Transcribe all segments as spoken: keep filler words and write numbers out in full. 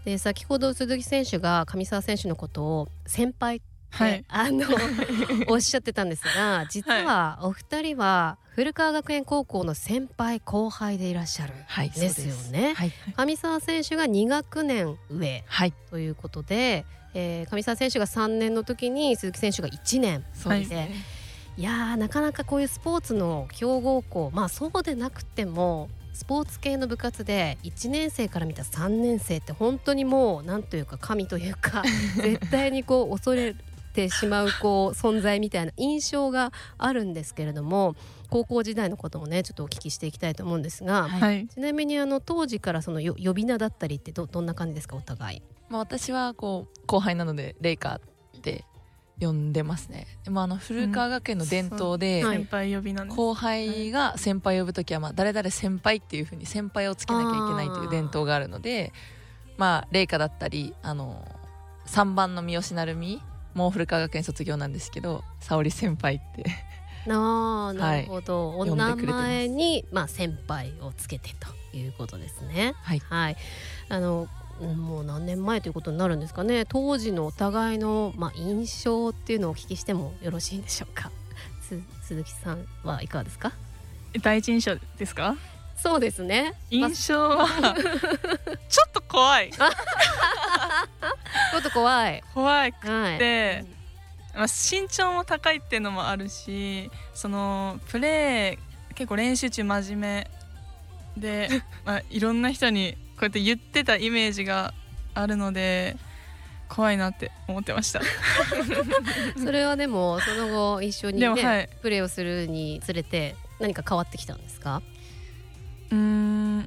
で先ほど鈴木選手が上沢選手のことを先輩って、 はい、 あのおっしゃってたんですが、実はお二人は古川学園高校の先輩後輩でいらっしゃるんですよね。 はい、 上沢選手がに学年上、はい、ということで、えー、上沢選手がさんねんの時に鈴木選手がいちねん。 そうですね。 いやー、なかなかこういうスポーツの強豪校、まあそうでなくてもスポーツ系の部活でいちねん生から見たさんねん生って本当にもうなんというか神というか絶対にこう恐れてしまうこう存在みたいな印象があるんですけれども、高校時代のこともねちょっとお聞きしていきたいと思うんですが、はい、ちなみにあの当時からそのよ呼び名だったりって ど, どんな感じですか、お互い。 まあ、私はこう後輩なのでレイカって呼んでますね。でもあの古川学園の伝統で、 うん、先輩呼びなんです。 後輩が先輩呼ぶときはまあ誰々先輩っていう風に先輩をつけなきゃいけないという伝統があるので、まあレイカだったりあのさんばんの三好成美もう古川学園卒業なんですけど、沙織先輩ってあ、なるほど、はい、お名前に、まあ、先輩をつけてということですね。 はい、はい、 あのもう何年前ということになるんですかね。当時のお互いの、まあ、印象っていうのをお聞きしてもよろしいでしょうか。鈴木さんはいかがですか。 第一印象ですか。 そうですね、 印象はちょっと怖いちょっと怖い怖くて、はいまあ、身長も高いっていうのもあるし、そのプレー結構練習中真面目で、まあ、いろんな人にこうやって言ってたイメージがあるので怖いなって思ってましたそれはでもその後一緒に、ねはい、 プレーをするにつれて何か変わってきたんですか。 うーん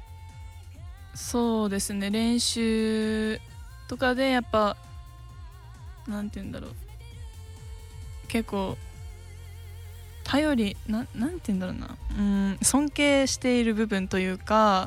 そうですね、練習とかでやっぱなんて言うんだろう、結構頼り な, なんて言うんだろうな、うん尊敬している部分というか、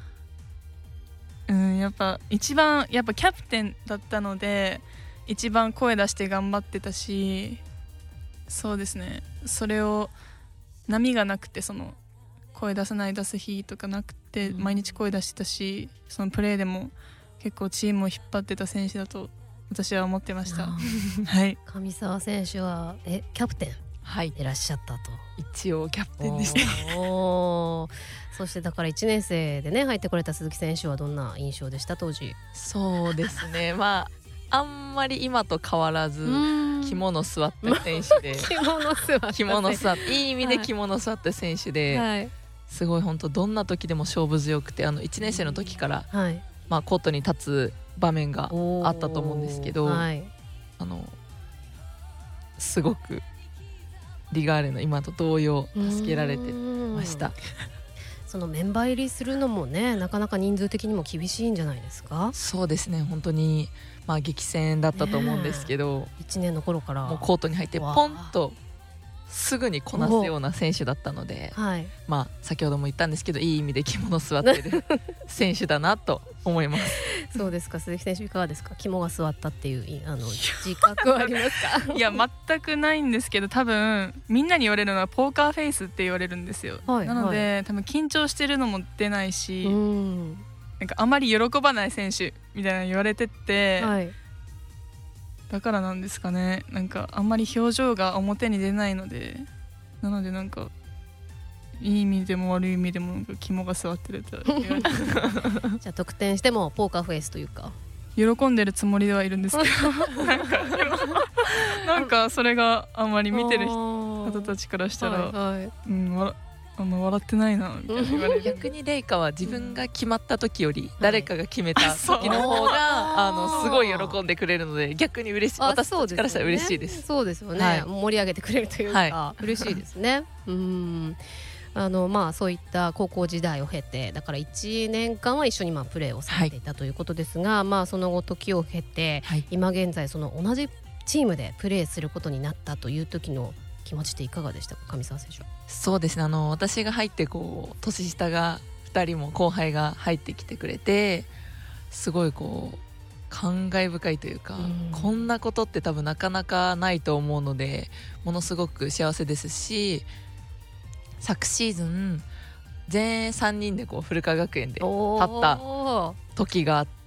うんやっぱ一番やっぱキャプテンだったので一番声出して頑張ってたし、そうですね、それを波がなくて、その声出さない出す日とかなくて毎日声出してたし、そのプレーでも結構チームを引っ張ってた選手だと私は思ってましたはい、 上沢選手はえキャプテン、はい、いらっしゃったと。 一応キャプテンでしたおそしてだからいちねん生でね入ってこれた鈴木選手はどんな印象でした当時。 そうですねまああんまり今と変わらず肝の座った選手で肝の座った肝の座っていい意味で肝の座った選手で、はい、すごい本当どんな時でも勝負強くて、あのいちねん生の時から、はいまあ、コートに立つ場面があったと思うんですけど、はい、あのすごくリガーレの今と同様助けられてました。 そのメンバー入りするのもねなかなか人数的にも厳しいんじゃないですか。 そうですね、本当にまあ激戦だったと思うんですけど、 いちねんの頃からもうコートに入ってポンとすぐにこなすような選手だったので、はい、まあ先ほども言ったんですけどいい意味で肝の座ってる選手だなと思いますそうですか。鈴木選手いかがですか。肝が座ったっていうあの自覚はありますか。 いや全くないんですけど、多分みんなに言われるのはポーカーフェイスって言われるんですよ、はい、なので、はい、多分緊張してるのも出ないし、うんなんかあまり喜ばない選手みたいなの言われてって、はい、だからなんですかね、なんかあんまり表情が表に出ないので、なのでなんかいい意味でも悪い意味でもなんか肝が座ってると言われてじゃあ得点してもポーカーフェイスというか喜んでるつもりではいるんですけどなんかなんかそれがあんまり見てる方たちからしたら、はいはいうんわあの笑ってないなみたいな言われる逆にレイカは自分が決まった時より誰かが決めた時の方が、はい、あのすごい喜んでくれるので逆に嬉しい、私たちからしたら嬉しいです。 そうですよね、はい、盛り上げてくれるというか、はい、嬉しいですねうんあのまあ、そういった高校時代を経てだからいちねんかんは一緒にまあプレーをされていたということですが、はいまあ、その後時を経て、はい、今現在その同じチームでプレーすることになったという時の気持ちっていかがでしたか、上沢選手。 そうですね、あの私が入ってこう年下がふたりも後輩が入ってきてくれてすごいこう感慨深いというか、うん、こんなことって多分なかなかないと思うのでものすごく幸せですし、昨シーズン全さんにんでこう古川学園で立った時があって